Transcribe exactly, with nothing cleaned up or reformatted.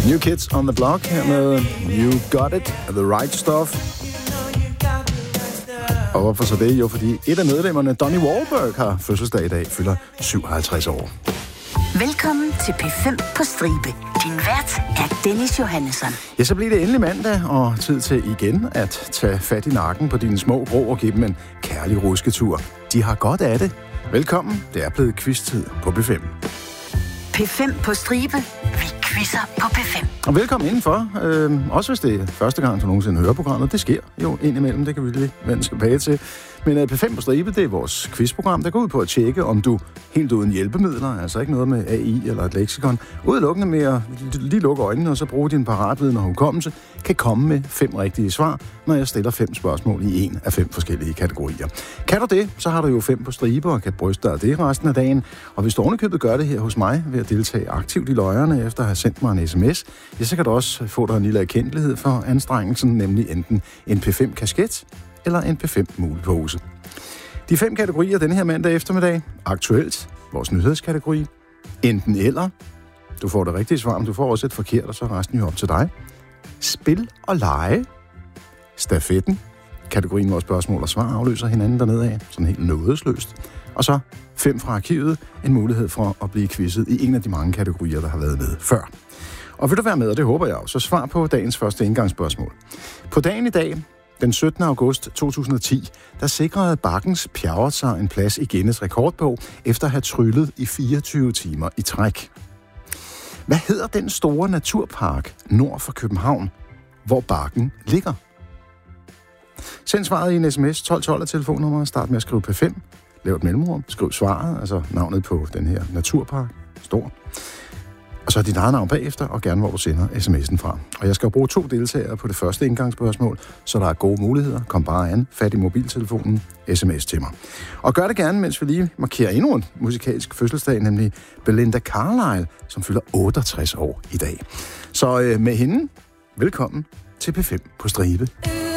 New Kids on the Block her med You Got It, The Right Stuff. Og hvorfor så det? Jo, fordi et af medlemmerne, Donnie Wahlberg, har fødselsdag i dag, fylder syvoghalvtreds år. Velkommen til P fem på stribe. Din vært er Dennis Johannesson. Ja, så bliver det endelig mandag, og tid til igen at tage fat i nakken på dine små grå og give dem en kærlig rusketur. De har godt af det. Velkommen, det er blevet quiz-tid på P fem. P fem på stribe. Vi quizzer på P fem. Og velkommen indenfor. Øh, også hvis det er første gang, du nogensinde hører programmet. Det sker jo indimellem, det kan vi lige vende tilbage til. Men uh, P fem på stribe, det er vores quizprogram, der går ud på at tjekke, om du helt uden hjælpemidler, altså ikke noget med A I eller et leksikon, udelukkende med at lige lukke øjnene og så bruge din paratviden og hukommelse, kan komme med fem rigtige svar, når jeg stiller fem spørgsmål i en af fem forskellige kategorier. Kan du det, så har du jo fem på stribe og kan bryste dig af det resten af dagen. Og hvis du ovenikøbet gør det her hos mig ved at deltage aktivt i løjerne efter at have sendt mig en sms, ja, så kan du også få dig en lille erkendelighed for anstrengelsen, nemlig enten en P fem kasket eller en P fem mulepose. De fem kategorier denne her mandag eftermiddag. Aktuelt, vores nyhedskategori. Enten eller. Du får det rigtige svar, men du får også et forkert, og så er resten jo op til dig. Spil og lege. Stafetten. Kategorien, hvor spørgsmål og svar afløser hinanden dernede af. Sådan helt nådesløst. Og så fem fra arkivet. En mulighed for at blive quizzet i en af de mange kategorier, der har været med før. Og vil du være med, og det håber jeg også, så svar på dagens første indgangsspørgsmål. På dagen i dag, den syttende august to tusind og ti, der sikrede Bakkens Pjerrot sig en plads i Guinness rekordbog, efter at have tryllet i fireogtyve timer i træk. Hvad hedder den store naturpark nord for København, hvor Bakken ligger? Send svaret i en sms tolv tolv af telefonnummeret, start med at skrive P fem, lav et mellemrum, skriv svaret, altså navnet på den her naturpark, stor. Og så dit eget navn bagefter, og gerne hvor du sender sms'en fra. Og jeg skal jo bruge to deltagere på det første indgangsspørgsmål, så der er gode muligheder. Kom bare an, fat i mobiltelefonen, sms til mig. Og gør det gerne, mens vi lige markerer endnu en musikalsk fødselsdag, nemlig Belinda Carlisle, som fylder otteogtres år i dag. Så øh, med hende, velkommen til P fem på stribe.